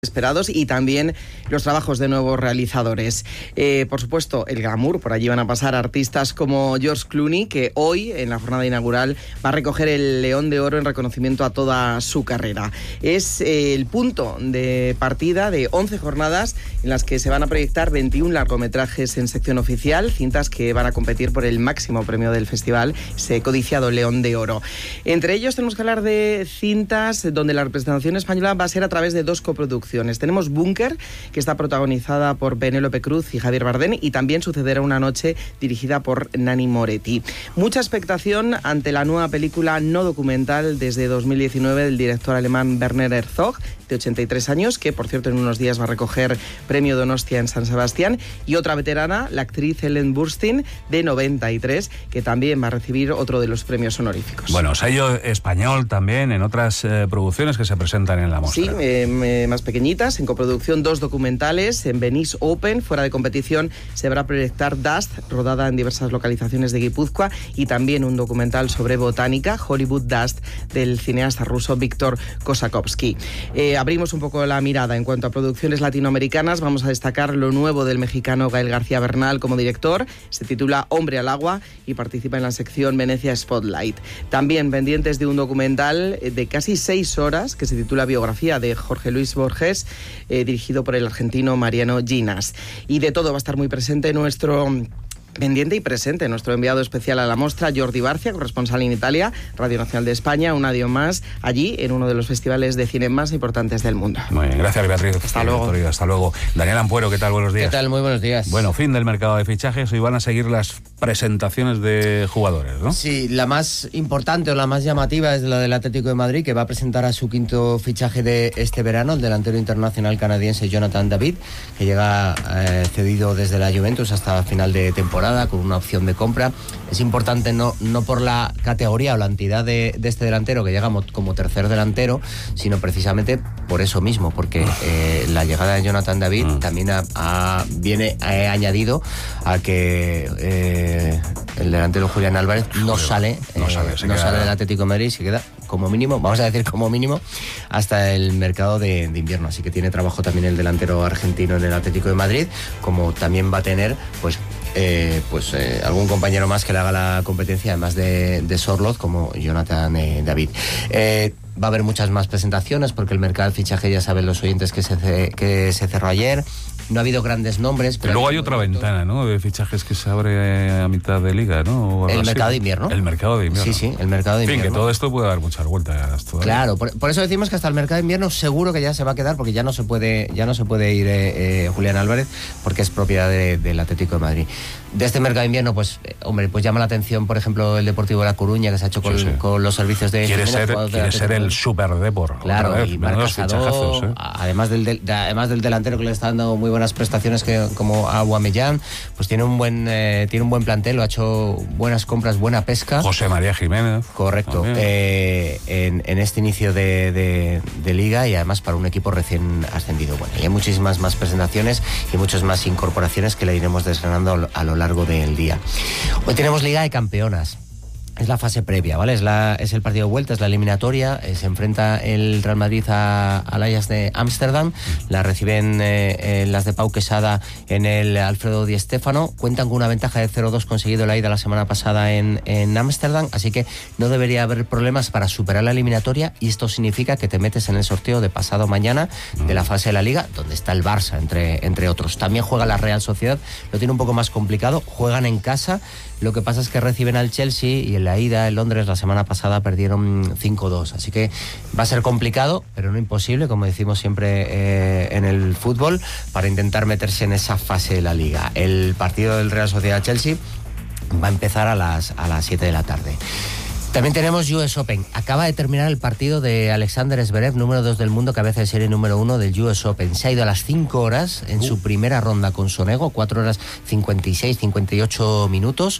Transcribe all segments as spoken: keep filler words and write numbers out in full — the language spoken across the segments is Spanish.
esperados y también los trabajos de nuevos realizadores. Eh, por supuesto, el glamour, por allí van a pasar artistas como George Clooney, que hoy, en la jornada inaugural, va a recoger el León de Oro en reconocimiento a toda su carrera. Es eh, el punto de partida de once jornadas en las que se van a proyectar veintiún largometrajes en sección oficial, cintas que van a competir por el máximo premio del festival, ese codiciado León de Oro. Entre ellos tenemos que hablar de cintas donde la representación española va a ser a través de dos coproducciones. Tenemos Búnker, que está protagonizada por Penélope Cruz y Javier Bardem, y también Sucederá una noche, dirigida por Nani Moretti. Mucha expectación ante la nueva película no documental desde dos mil diecinueve del director alemán Werner Herzog, de ochenta y tres años, que por cierto en unos días va a recoger premio Donostia en San Sebastián, y otra veterana, la actriz Ellen Burstyn, de noventa y tres, que también va a recibir otro de los premios honoríficos. Bueno, sello español también en otras eh, producciones que se presentan en la muestra. Sí, eh, más pequeñitas, en coproducción dos documentales. En Venice Open, fuera de competición, se va a proyectar Dust, rodada en diversas localizaciones de Guipúzcoa, y también un documental sobre botánica, Hollywood Dust, del cineasta ruso Víctor Kosakovsky. Eh, abrimos un poco la mirada en cuanto a producciones latinoamericanas. Vamos a destacar lo nuevo del mexicano Gael García Bernal como director. Se titula Hombre al agua y participa en la sección Venecia Spotlight. También pendientes de un documental de casi seis horas que se titula Biografía, de Jorge Luis Borges, eh, dirigido por el argentino Mariano Ginas. Y de todo va a estar muy presente nuestro... pendiente y presente nuestro enviado especial a la mostra, Jordi Barcia, corresponsal en Italia, Radio Nacional de España, un año más allí en uno de los festivales de cine más importantes del mundo. Muy bien, gracias Beatriz. Hasta luego. Hasta luego. Daniel Ampuero, ¿qué tal? Buenos días. ¿Qué tal? Muy buenos días. Bueno, fin del mercado de fichajes, hoy van a seguir las presentaciones de jugadores, ¿no? Sí, la más importante o la más llamativa es la del Atlético de Madrid, que va a presentar a su quinto fichaje de este verano, el delantero internacional canadiense Jonathan David, que llega eh, cedido desde la Juventus hasta final de temporada, con una opción de compra. Es importante no, no por la categoría o la entidad de, de este delantero, que llega como tercer delantero, sino precisamente por eso mismo, porque eh, la llegada de Jonathan David mm. también ha, ha, viene ha añadido a que eh, el delantero Julián Álvarez no sale, no sale, eh, no sale del Atlético de Madrid, se queda como mínimo, vamos a decir como mínimo, hasta el mercado de, de invierno. Así que tiene trabajo también el delantero argentino en el Atlético de Madrid, como también va a tener pues Eh, pues eh, algún compañero más que le haga la competencia, además de, de Sorloth, como Jonathan eh, David. Eh, va a haber muchas más presentaciones, porque el mercado del fichaje, ya saben los oyentes, que se, que se cerró ayer. No ha habido grandes nombres. Pero luego hay otra momento. ventana, ¿no?, de fichajes que se abre a mitad de liga, ¿no? El así. mercado de invierno. El mercado de invierno. Sí, sí, el mercado de en fin, invierno. que todo esto puede dar muchas vueltas todavía. Claro, por, por eso decimos que hasta el mercado de invierno seguro que ya se va a quedar, porque ya no se puede, ya no se puede ir eh, eh, Julián Álvarez, porque es propiedad de, del Atlético de Madrid. De este mercado de invierno, pues, eh, hombre, pues llama la atención, por ejemplo, el Deportivo de La Coruña, que se ha hecho con, sí, sí. con los servicios de... Quiere ser, quiere ser el super Depor. Claro, y Marc Casado, ¿eh? además, del, de, además del delantero que le está dando muy buenas prestaciones, que, como Aubameyang, pues tiene un buen eh, tiene un buen plantel, lo ha hecho buenas compras, buena pesca. José María Jiménez. Correcto, eh, en, en este inicio de, de, de liga, y además para un equipo recién ascendido. Bueno, y hay muchísimas más presentaciones y muchas más incorporaciones que le iremos desgranando a lo largo del día. Hoy tenemos Liga de Campeonas. Es la fase previa, ¿vale? Es, la, es el partido de vuelta, es la eliminatoria. Eh, se enfrenta el Real Madrid a, al Ajax de Ámsterdam. La reciben eh, eh, las de Pau Quesada en el Alfredo Di Stéfano. Cuentan con una ventaja de cero dos conseguido la ida la semana pasada en, en Ámsterdam. Así que no debería haber problemas para superar la eliminatoria. Y esto significa que te metes en el sorteo de pasado mañana de la fase de la Liga, donde está el Barça, entre, entre otros. También juega la Real Sociedad. Lo tiene un poco más complicado. Juegan en casa. Lo que pasa es que reciben al Chelsea, y en la ida en Londres la semana pasada perdieron cinco dos. Así que va a ser complicado, pero no imposible, como decimos siempre eh, en el fútbol, para intentar meterse en esa fase de la Liga. El partido del Real Sociedad-Chelsea va a empezar a las, a las siete de la tarde. También tenemos U S Open. Acaba de terminar el partido de Alexander Zverev, número dos del mundo, cabeza de serie número uno del U S Open. Se ha ido a las cinco horas en uh. su primera ronda con Sonego, cuatro horas cincuenta y seis, cincuenta y ocho minutos.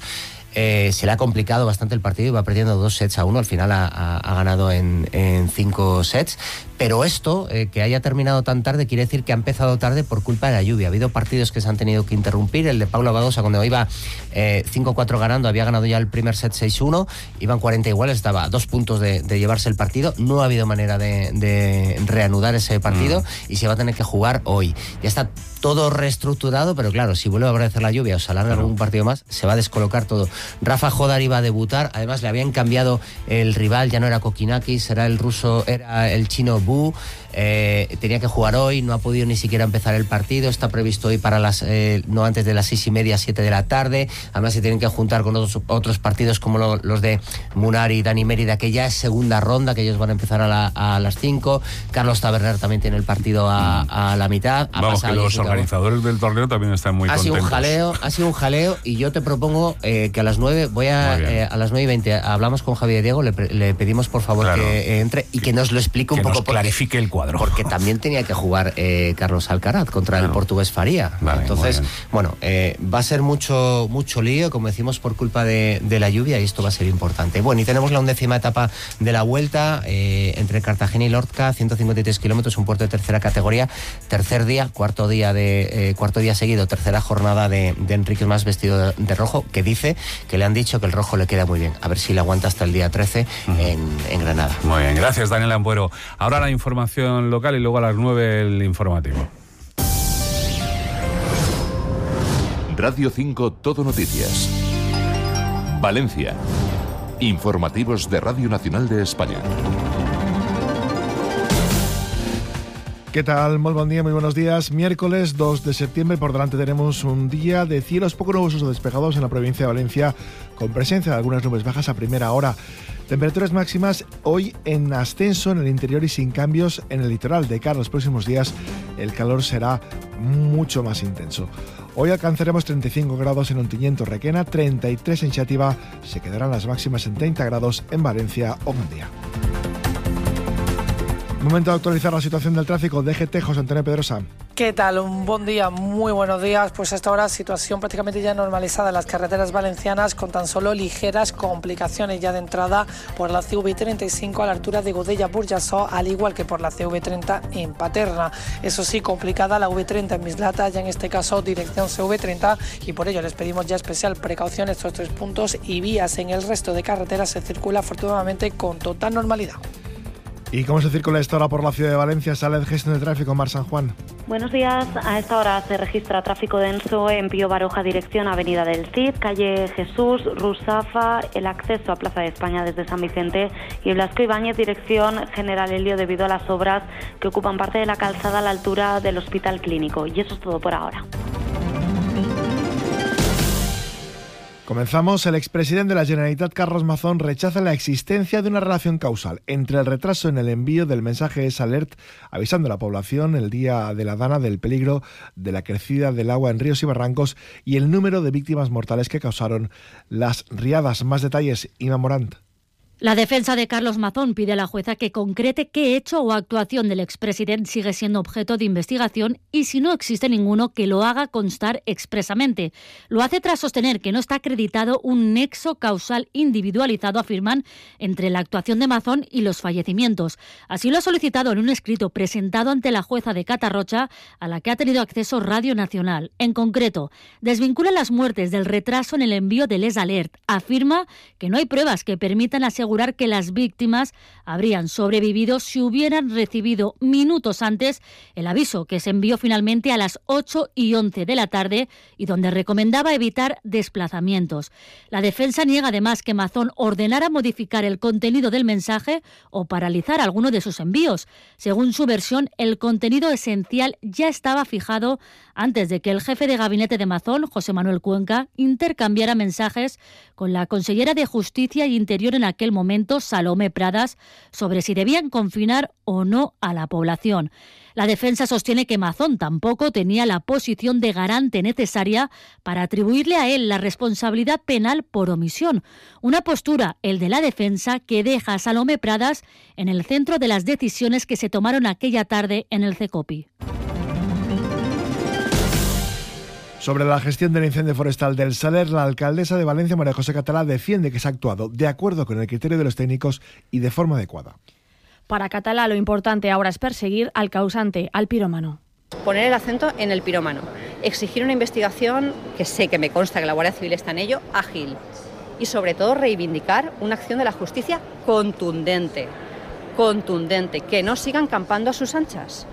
Eh, se le ha complicado bastante el partido y va perdiendo dos sets a uno. Al final ha, ha, ha ganado en, en cinco sets. Pero esto, eh, que haya terminado tan tarde, quiere decir que ha empezado tarde por culpa de la lluvia. Ha habido partidos que se han tenido que interrumpir. El de Paula Badosa, cuando iba eh, cinco cuatro ganando, había ganado ya el primer set seis uno. Iban cuarenta iguales, estaba a dos puntos de, de llevarse el partido. No ha habido manera de, de reanudar ese partido mm. y se va a tener que jugar hoy. Ya está todo reestructurado, pero claro, si vuelve a aparecer la lluvia o se alarga algún partido más, se va a descolocar todo. Rafa Jodar iba a debutar, además le habían cambiado el rival, ya no era Kokinakis, era el ruso, era el chino Bu. Eh, tenía que jugar hoy, no ha podido ni siquiera empezar el partido, está previsto hoy para las eh, no antes de las seis y media, siete de la tarde. Además se tienen que juntar con otros, otros partidos como lo, los de Munar y Dani Mérida, que ya es segunda ronda, que ellos van a empezar a, la, a las cinco. Carlos Taberner también tiene el partido a, a la mitad. Ha Vamos, que los organizadores del torneo también están muy ha contentos. Sido un jaleo, ha sido un jaleo y yo te propongo eh, que a las nueve, voy a, eh, a las nueve y veinte, hablamos con Javier Diego, le, le pedimos por favor claro. que eh, entre y que, que nos lo explique un que poco. Nos clarifique porque, el cuadro. Porque también tenía que jugar eh, Carlos Alcaraz contra claro. el portugués Faría. Vale, entonces, bueno, eh, va a ser mucho mucho lío, como decimos, por culpa de, de la lluvia, y esto va a ser importante. Bueno, y tenemos la undécima etapa de la Vuelta eh, entre Cartagena y Lorca, ciento cincuenta y tres kilómetros, un puerto de tercera categoría, tercer día, cuarto día de eh, cuarto día seguido, tercera jornada de, de Enrique Mas vestido de, de rojo, que dice que le han dicho que el rojo le queda muy bien. A ver si le aguanta hasta el día trece uh-huh. en, en Granada. Muy bien, gracias Daniel Ampuero. Ahora la información local y luego a las nueve el informativo. Radio cinco Todo Noticias. Valencia. Informativos de Radio Nacional de España. ¿Qué tal? Muy buen día, muy buenos días. Miércoles dos de septiembre, por delante tenemos un día de cielos poco nubosos o despejados en la provincia de Valencia, con presencia de algunas nubes bajas a primera hora. Temperaturas máximas hoy en ascenso en el interior y sin cambios en el litoral. De cara a los próximos días, el calor será mucho más intenso. Hoy alcanzaremos treinta y cinco grados en Ontinyent, Requena, treinta y tres en Xàtiva. Se quedarán las máximas en treinta grados en Valencia o Gandía. Momento de actualizar la situación del tráfico. D G T, José Antonio Pedrosa. ¿Qué tal? Un buen día, muy buenos días. Pues hasta ahora situación prácticamente ya normalizada en las carreteras valencianas, con tan solo ligeras complicaciones ya de entrada por la C V treinta y cinco a la altura de Godella-Burjassó, al igual que por la C V treinta en Paterna. Eso sí, complicada la V treinta en Mislata, ya en este caso dirección C V treinta, y por ello les pedimos ya especial precaución en estos tres puntos y vías. En el resto de carreteras se circula afortunadamente con total normalidad. ¿Y cómo se circula esta hora por la ciudad de Valencia? Sala de gestión de tráfico, Mar San Juan. Buenos días. A esta hora se registra tráfico denso en Pío Baroja, dirección Avenida del Cid, calle Jesús, Rusafa, el acceso a Plaza de España desde San Vicente, y Blasco Ibáñez, dirección General Elio, debido a las obras que ocupan parte de la calzada a la altura del Hospital Clínico. Y eso es todo por ahora. Comenzamos. El expresidente de la Generalitat, Carlos Mazón, rechaza la existencia de una relación causal entre el retraso en el envío del mensaje S Alert, avisando a la población el día de la Dana del peligro de la crecida del agua en ríos y barrancos y el número de víctimas mortales que causaron las riadas. Más detalles, Ima Morant. La defensa de Carlos Mazón pide a la jueza que concrete qué hecho o actuación del expresidente sigue siendo objeto de investigación y, si no existe ninguno, que lo haga constar expresamente. Lo hace tras sostener que no está acreditado un nexo causal individualizado, afirman, entre la actuación de Mazón y los fallecimientos. Así lo ha solicitado en un escrito presentado ante la jueza de Catarrocha, a la que ha tenido acceso Radio Nacional. En concreto, desvincula las muertes del retraso en el envío del S Alert. Afirma que no hay pruebas que permitan asegurar que las víctimas habrían sobrevivido si hubieran recibido minutos antes el aviso, que se envió finalmente a las ocho y once de la tarde y donde recomendaba evitar desplazamientos. La defensa niega además que Mazón ordenara modificar el contenido del mensaje o paralizar alguno de sus envíos. Según su versión, el contenido esencial ya estaba fijado antes de que el jefe de gabinete de Mazón, José Manuel Cuenca, intercambiara mensajes con la consellera de Justicia y Interior en aquel momento, Salomé Pradas, sobre si debían confinar o no a la población. La defensa sostiene que Mazón tampoco tenía la posición de garante necesaria para atribuirle a él la responsabilidad penal por omisión. Una postura, el de la defensa, que deja a Salomé Pradas en el centro de las decisiones que se tomaron aquella tarde en el CECOPI. Sobre la gestión del incendio forestal del Saler, la alcaldesa de Valencia, María José Catalá, defiende que se ha actuado de acuerdo con el criterio de los técnicos y de forma adecuada. Para Catalá, lo importante ahora es perseguir al causante, al pirómano. Poner el acento en el pirómano, exigir una investigación, que sé que me consta que la Guardia Civil está en ello, ágil, y sobre todo reivindicar una acción de la justicia contundente, contundente, que no sigan campando a sus anchas.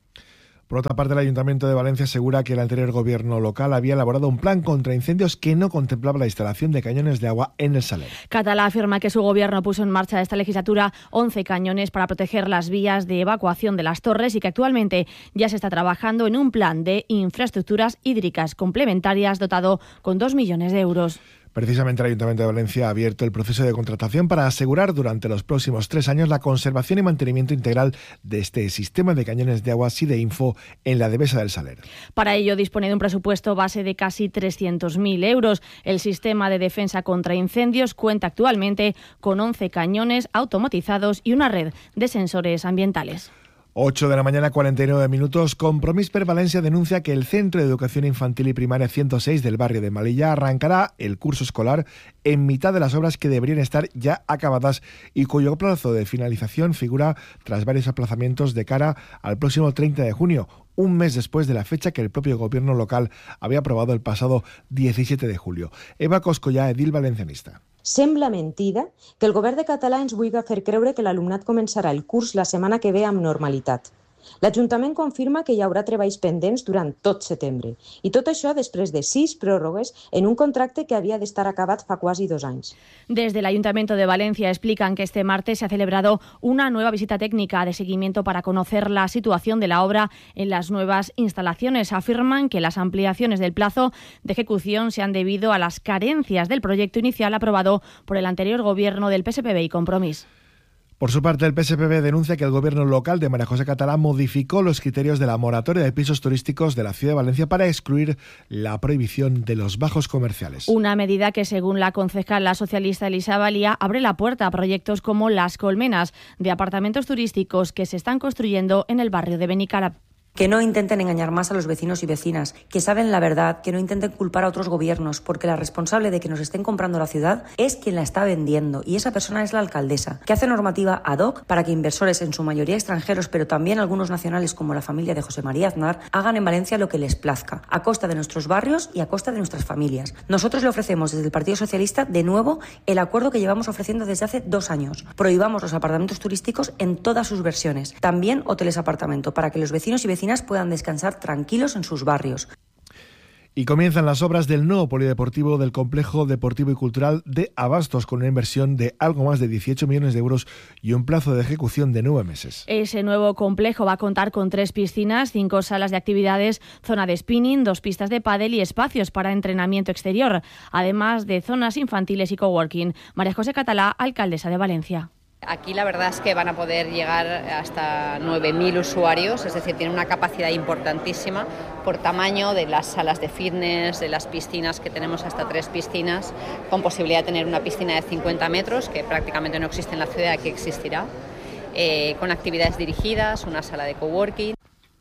Por otra parte, el Ayuntamiento de Valencia asegura que el anterior gobierno local había elaborado un plan contra incendios que no contemplaba la instalación de cañones de agua en el Saler. Catalá afirma que su gobierno puso en marcha esta legislatura once cañones para proteger las vías de evacuación de las torres y que actualmente ya se está trabajando en un plan de infraestructuras hídricas complementarias dotado con dos millones de euros. Precisamente el Ayuntamiento de Valencia ha abierto el proceso de contratación para asegurar durante los próximos tres años la conservación y mantenimiento integral de este sistema de cañones de agua Sideinfo en la Devesa del Saler. Para ello dispone de un presupuesto base de casi trescientos mil euros. El sistema de defensa contra incendios cuenta actualmente con once cañones automatizados y una red de sensores ambientales. ocho de la mañana, cuarenta y nueve minutos. Compromís per Valencia denuncia que el Centro de Educación Infantil y Primaria ciento seis del barrio de Malilla arrancará el curso escolar en mitad de las obras que deberían estar ya acabadas y cuyo plazo de finalización figura tras varios aplazamientos de cara al próximo treinta de junio, un mes después de la fecha que el propio gobierno local había aprobado el pasado diecisiete de julio. Eva Coscollà, edil valencianista. Sembla mentida que el govern de Català ens vulgui fer creure que l'alumnat començarà el curs la setmana que ve amb normalitat. L'Ajuntament confirma que hi haurà treballs pendents durant tot setembre i tot això després de sis pròrrogues en un contracte que havia d'estar acabat fa quasi dos anys. Desde el Ayuntamiento de Valencia explican que este martes se ha celebrado una nueva visita técnica de seguimiento para conocer la situación de la obra en las nuevas instalaciones. Afirman que las ampliaciones del plazo de ejecución se han debido a las carencias del proyecto inicial aprobado por el anterior gobierno del P S P B y Compromís. Por su parte, el P S P B denuncia que el gobierno local de María José Catalá modificó los criterios de la moratoria de pisos turísticos de la ciudad de Valencia para excluir la prohibición de los bajos comerciales. Una medida que, según la concejal la socialista Elisa Valía, abre la puerta a proyectos como Las Colmenas, de apartamentos turísticos que se están construyendo en el barrio de Benicarap. Que no intenten engañar más a los vecinos y vecinas, que saben la verdad, que no intenten culpar a otros gobiernos, porque la responsable de que nos estén comprando la ciudad es quien la está vendiendo, y esa persona es la alcaldesa, que hace normativa ad hoc para que inversores, en su mayoría extranjeros, pero también algunos nacionales como la familia de José María Aznar, hagan en Valencia lo que les plazca, a costa de nuestros barrios y a costa de nuestras familias. Nosotros le ofrecemos desde el Partido Socialista, de nuevo, el acuerdo que llevamos ofreciendo desde hace dos años. Prohibamos los apartamentos turísticos en todas sus versiones, también hoteles apartamento, para que los vecinos y vecinas puedan descansar tranquilos en sus barrios. Y comienzan las obras del nuevo polideportivo del Complejo Deportivo y Cultural de Abastos, con una inversión de algo más de dieciocho millones de euros y un plazo de ejecución de nueve meses. Ese nuevo complejo va a contar con tres piscinas, cinco salas de actividades, zona de spinning, dos pistas de pádel y espacios para entrenamiento exterior, además de zonas infantiles y coworking. María José Catalá, alcaldesa de Valencia. Aquí la verdad es que van a poder llegar hasta nueve mil usuarios, es decir, tienen una capacidad importantísima por tamaño de las salas de fitness, de las piscinas, que tenemos hasta tres piscinas, con posibilidad de tener una piscina de cincuenta metros, que prácticamente no existe en la ciudad, aquí existirá, eh, con actividades dirigidas, una sala de coworking.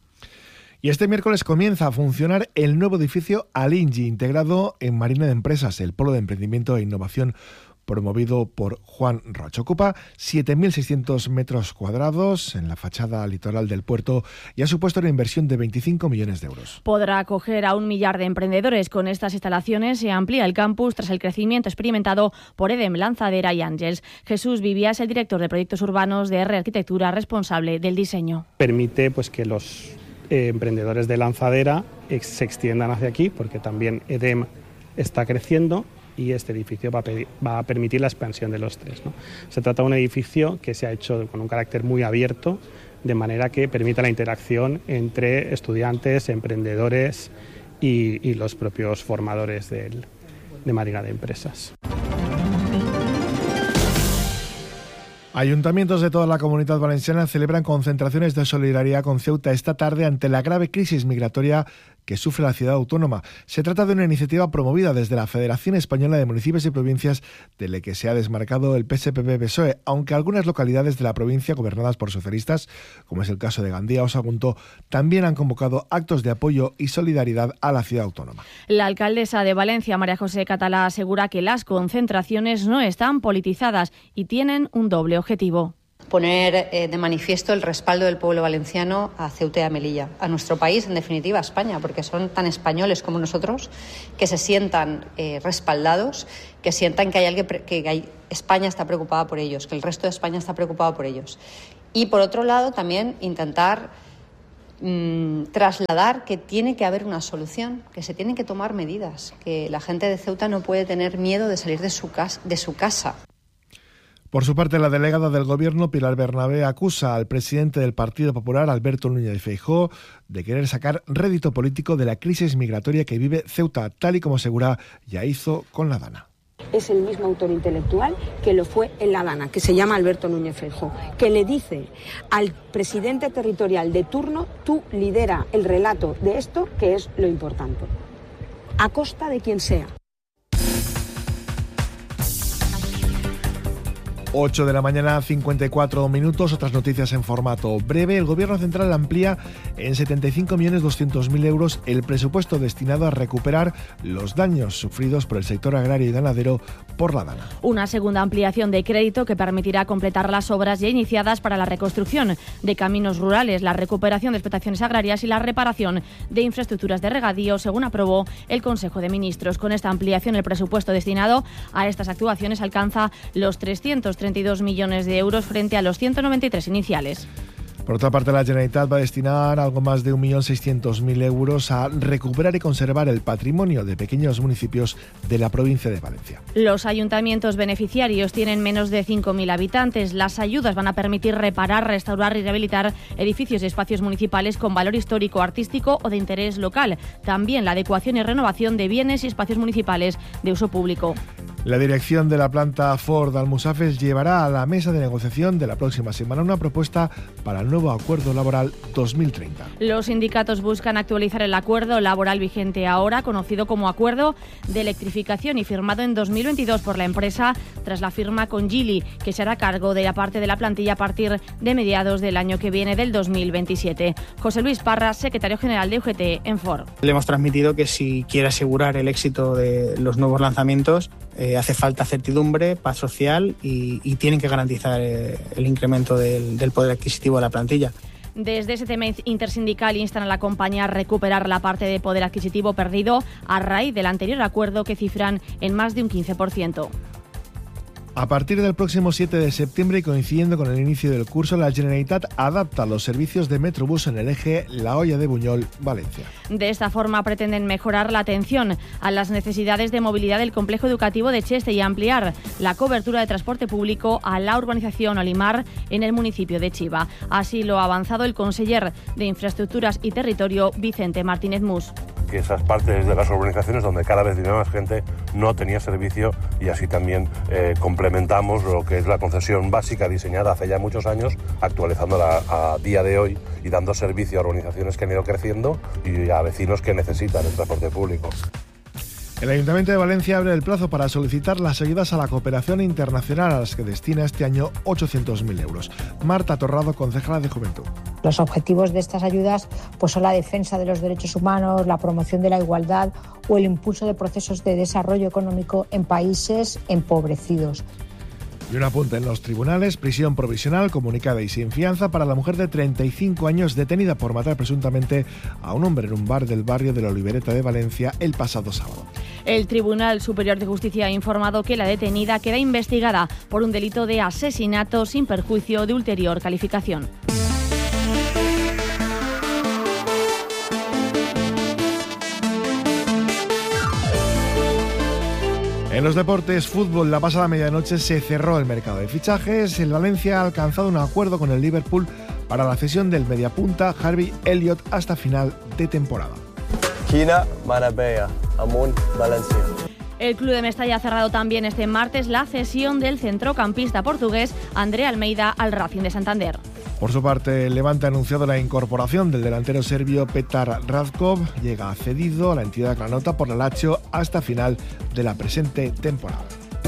Y este miércoles comienza a funcionar el nuevo edificio Alingi, integrado en Marina de Empresas, el polo de emprendimiento e innovación promovido por Juan Rocha. Ocupa siete mil seiscientos metros cuadrados en la fachada litoral del puerto y ha supuesto una inversión de veinticinco millones de euros. Podrá acoger a un millar de emprendedores. Con estas instalaciones se amplía el campus tras el crecimiento experimentado por EDEM, Lanzadera y Ángels. Jesús Vivía es el director de proyectos urbanos de R Arquitectura, responsable del diseño. Permite pues que los eh, emprendedores de Lanzadera eh, se extiendan hacia aquí, porque también EDEM está creciendo y este edificio va a, pedir, va a permitir la expansión de los tres, ¿no? Se trata de un edificio que se ha hecho con un carácter muy abierto, de manera que permita la interacción entre estudiantes, emprendedores y, y los propios formadores del, de Marina de Empresas. Ayuntamientos de toda la Comunidad Valenciana celebran concentraciones de solidaridad con Ceuta esta tarde ante la grave crisis migratoria que sufre la ciudad autónoma. Se trata de una iniciativa promovida desde la Federación Española de Municipios y Provincias, de la que se ha desmarcado el P S P B-P S O E, aunque algunas localidades de la provincia gobernadas por socialistas, como es el caso de Gandía o Sagunto, también han convocado actos de apoyo y solidaridad a la ciudad autónoma. La alcaldesa de Valencia, María José Catalá, asegura que las concentraciones no están politizadas y tienen un doble objetivo. Poner eh, de manifiesto el respaldo del pueblo valenciano a Ceuta y a Melilla, a nuestro país, en definitiva a España, porque son tan españoles como nosotros, que se sientan eh, respaldados, que sientan que hay alguien, que hay, España está preocupada por ellos, que el resto de España está preocupado por ellos. Y por otro lado, también intentar mmm, trasladar que tiene que haber una solución, que se tienen que tomar medidas, que la gente de Ceuta no puede tener miedo de salir de su casa. De su casa. Por su parte, la delegada del Gobierno, Pilar Bernabé, acusa al presidente del Partido Popular, Alberto Núñez Feijóo, de querer sacar rédito político de la crisis migratoria que vive Ceuta, tal y como asegura ya hizo con la Dana. Es el mismo autor intelectual que lo fue en La Dana, que se llama Alberto Núñez Feijóo, que le dice al presidente territorial de turno: tú lidera el relato de esto, que es lo importante, a costa de quien sea. ocho de la mañana, cincuenta y cuatro minutos. Otras noticias en formato breve. El Gobierno Central amplía en setenta y cinco millones doscientos mil euros el presupuesto destinado a recuperar los daños sufridos por el sector agrario y ganadero por la Dana. Una segunda ampliación de crédito que permitirá completar las obras ya iniciadas para la reconstrucción de caminos rurales, la recuperación de explotaciones agrarias y la reparación de infraestructuras de regadío, según aprobó el Consejo de Ministros. Con esta ampliación, el presupuesto destinado a estas actuaciones alcanza los trescientos treinta y dos millones de euros frente a los ciento noventa y tres iniciales. Por otra parte, la Generalitat va a destinar algo más de un millón seiscientos mil euros a recuperar y conservar el patrimonio de pequeños municipios de la provincia de Valencia. Los ayuntamientos beneficiarios tienen menos de cinco mil habitantes. Las ayudas van a permitir reparar, restaurar y rehabilitar edificios y espacios municipales con valor histórico, artístico o de interés local. También la adecuación y renovación de bienes y espacios municipales de uso público. La dirección de la planta Ford Almusafes llevará a la mesa de negociación de la próxima semana una propuesta para el nuevo acuerdo laboral dos mil treinta. Los sindicatos buscan actualizar el acuerdo laboral vigente ahora, conocido como Acuerdo de Electrificación y firmado en dos mil veintidós por la empresa tras la firma con Geely, que se hará cargo de la parte de la plantilla a partir de mediados del año que viene, del dos mil veintisiete. José Luis Parra, secretario general de U G T en Ford. Le hemos transmitido que si quiere asegurar el éxito de los nuevos lanzamientos, eh, hace falta certidumbre, paz social y, y tienen que garantizar eh, el incremento del, del poder adquisitivo de la plantilla. Desde ese tema intersindical instan a la compañía a recuperar la parte de poder adquisitivo perdido a raíz del anterior acuerdo, que cifran en más de un quince por ciento. A partir del próximo siete de septiembre y coincidiendo con el inicio del curso, la Generalitat adapta los servicios de Metrobús en el eje La Hoya de Buñol, Valencia. De esta forma pretenden mejorar la atención a las necesidades de movilidad del complejo educativo de Cheste y ampliar la cobertura de transporte público a la urbanización Olimar en el municipio de Chiva. Así lo ha avanzado el conseller de Infraestructuras y Territorio, Vicente Martínez Mus. Que esas partes de las urbanizaciones donde cada vez vive más gente no tenía servicio, y así también eh, complementamos lo que es la concesión básica diseñada hace ya muchos años, actualizándola a día de hoy y dando servicio a urbanizaciones que han ido creciendo y a vecinos que necesitan el transporte público. El Ayuntamiento de Valencia abre el plazo para solicitar las ayudas a la cooperación internacional, a las que destina este año ochocientos mil euros. Marta Torrado, concejala de Juventud. Los objetivos de estas ayudas pues, son la defensa de los derechos humanos, la promoción de la igualdad o el impulso de procesos de desarrollo económico en países empobrecidos. Y un apunte en los tribunales: prisión provisional comunicada y sin fianza para la mujer de treinta y cinco años detenida por matar presuntamente a un hombre en un bar del barrio de la Olivereta de Valencia el pasado sábado. El Tribunal Superior de Justicia ha informado que la detenida queda investigada por un delito de asesinato sin perjuicio de ulterior calificación. En los deportes, fútbol, la pasada medianoche se cerró el mercado de fichajes. El Valencia ha alcanzado un acuerdo con el Liverpool para la cesión del mediapunta Harvey Elliott hasta final de temporada. Quina Marbella, Amunt, Valencia. El club de Mestalla ha cerrado también este martes la cesión del centrocampista portugués André Almeida al Racing de Santander. Por su parte, el Levante ha anunciado la incorporación del delantero serbio Petar Radkov. Llega cedido a la entidad granota por la Lazio hasta final de la presente temporada.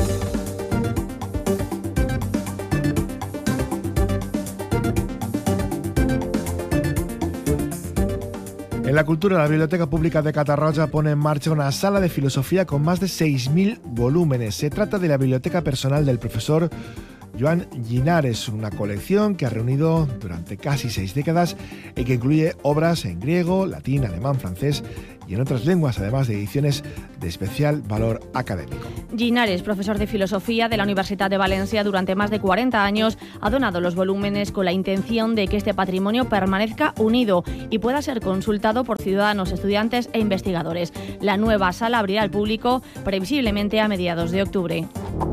En la cultura, la Biblioteca Pública de Catarroja pone en marcha una sala de filosofía con más de seis mil volúmenes. Se trata de la biblioteca personal del profesor Joan Llinares, una colección que ha reunido durante casi seis décadas y que incluye obras en griego, latín, alemán, francés y en otras lenguas, además de ediciones de especial valor académico. Llinares, profesor de filosofía de la Universidad de Valencia durante más de cuarenta años, ha donado los volúmenes con la intención de que este patrimonio permanezca unido y pueda ser consultado por ciudadanos, estudiantes e investigadores. La nueva sala abrirá al público previsiblemente a mediados de octubre.